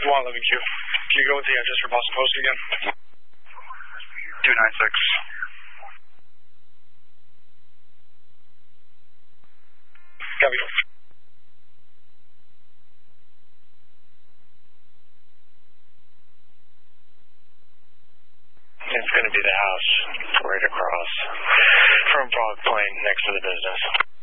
111Q. Can you go with the address for Boston Post again? 296. Copy. It's going to be the house right across from Frog Plain next to the business.